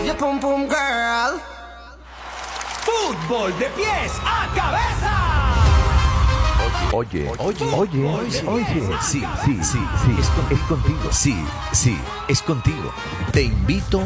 your pum pum girl. Fútbol de pies a cabeza. Oye, sí, es contigo, sí, es contigo. Te invito